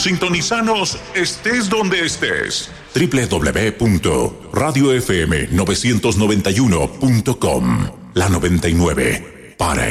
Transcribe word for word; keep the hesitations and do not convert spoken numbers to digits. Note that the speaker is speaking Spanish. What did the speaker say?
Sintonizanos estés donde estés. doble u doble u doble u punto radio f m novecientos noventa y uno punto com. La noventa y nueve para